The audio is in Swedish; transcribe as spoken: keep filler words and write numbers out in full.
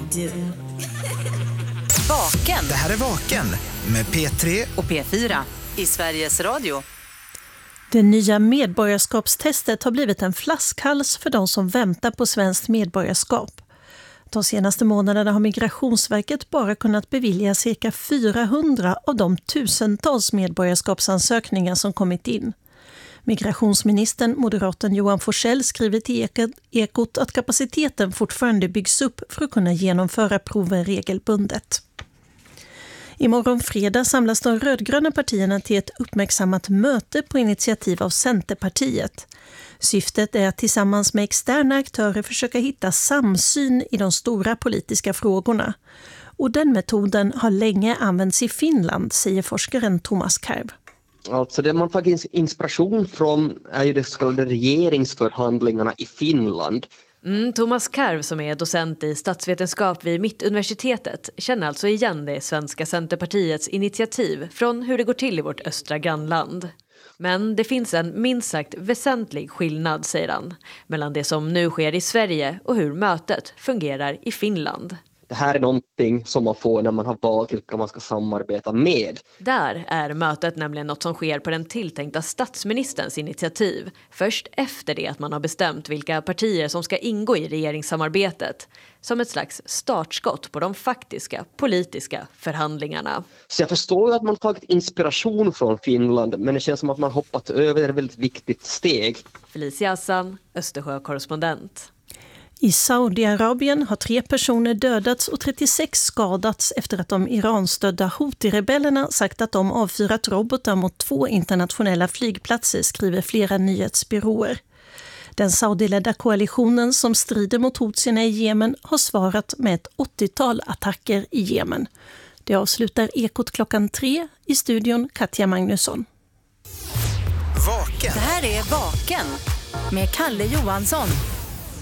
do. Vaken. Det här är Vaken med P tre och P fyra i Sveriges Radio. Det nya medborgarskapstestet har blivit en flaskhals för de som väntar på svenskt medborgarskap. De senaste månaderna har Migrationsverket bara kunnat bevilja cirka fyrahundra av de tusentals medborgarskapsansökningar som kommit in. Migrationsministern, moderaten Johan Forssell, skriver till Ekot att kapaciteten fortfarande byggs upp för att kunna genomföra proven regelbundet. Imorgon fredag samlas de rödgröna partierna till ett uppmärksammat möte på initiativ av Centerpartiet. Syftet är att tillsammans med externa aktörer försöka hitta samsyn i de stora politiska frågorna. Och den metoden har länge använts i Finland, säger forskaren Thomas Karv. Alltså det man tagit inspiration från är ju de så kallade regeringsförhandlingarna i Finland. Mm, Thomas Karv, som är docent i statsvetenskap vid Mittuniversitetet, känner alltså igen det svenska Centerpartiets initiativ från hur det går till i vårt östra grannland. Men det finns en minst sagt väsentlig skillnad, säger han, mellan det som nu sker i Sverige och hur mötet fungerar i Finland. Det här är någonting som man får när man har valt vilka man ska samarbeta med. Där är mötet nämligen något som sker på den tilltänkta statsministerns initiativ. Först efter det att man har bestämt vilka partier som ska ingå i regeringssamarbetet. Som ett slags startskott på de faktiska politiska förhandlingarna. Så jag förstår ju att man har tagit inspiration från Finland, men det känns som att man hoppat över ett väldigt viktigt steg. Felicia Hassan, Östersjö-korrespondent. I Saudiarabien har tre personer dödats och trettiosex skadats efter att de Iranstödda Houthi-rebellerna sagt att de avfyrat robotar mot två internationella flygplatser, skriver flera nyhetsbyråer. Den saudiledda koalitionen som strider mot Houthierna i Jemen har svarat med ett åttiotal attacker i Jemen. Det avslutar Ekot klockan tre, i studion Katja Magnusson. Vaken. Det här är Vaken med Kalle Johansson.